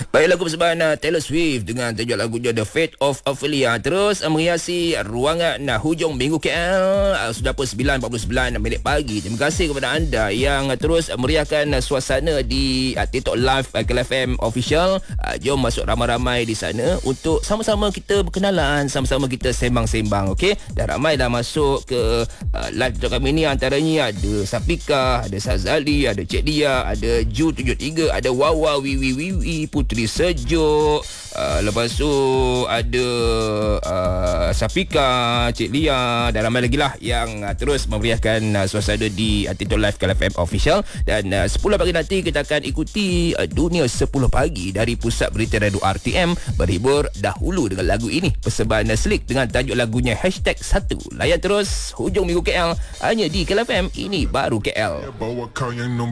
Baik, lagu persembahan Taylor Swift dengan tajuk lagunya The Fate of Ophelia terus menghiasi ruangan hujung minggu KL. Sudah pun 9.49 minit pagi. Terima kasih kepada anda yang terus meriahkan suasana di TikTok Live KL FM Official. Jom masuk ramai-ramai di sana untuk sama-sama kita berkenalan, sama-sama kita sembang-sembang, okey? Dah ramai dah masuk ke live TikTok kami ni. Antaranya ada Sapika, ada Sazali, ada Cik Dia, ada Ju73, ada Wawa, Wiwi, Putri Sejuk, lepas tu ada Sapika, Cik Lia dan ramai lagi lah yang terus memeriahkan suasana di TikTok Live KL FM Official. Dan 10 pagi nanti kita akan ikuti Dunia 10 Pagi dari Pusat Berita Radio RTM. Berhibur dahulu dengan lagu ini, persembahan Slick dengan tajuk lagunya #1. Layan terus hujung minggu KL hanya di KL FM. Ini baru KL.